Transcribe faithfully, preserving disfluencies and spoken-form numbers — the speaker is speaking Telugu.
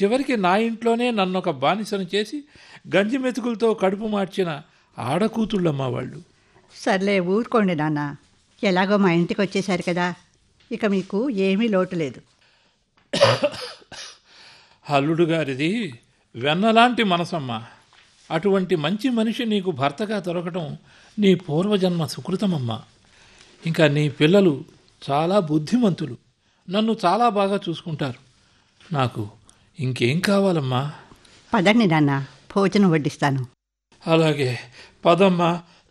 చివరికి నా ఇంట్లోనే నన్నొక బానిసను చేసి గంజి మెతుకులతో కడుపు మార్చిన ఆడకూతుళ్ళమ్మా వాళ్ళు. సర్లే ఊరుకోండి నాన్న, ఎలాగో మా ఇంటికి వచ్చేశారు కదా, ఇక మీకు ఏమీ లోటు లేదు. అల్లుడు గారిది వెన్నలాంటి మనసమ్మా. అటువంటి మంచి మనిషి నీకు భర్తగా దొరకటం నీ పూర్వజన్మ సుకృతమమ్మా. ఇంకా నీ పిల్లలు చాలా బుద్ధిమంతులు, నన్ను చాలా బాగా చూసుకుంటారు. నాకు ఇంకేం కావాలమ్మా? పదండి నాన్న, భోజనం వడ్డిస్తాను. అలాగే పదమ్మా.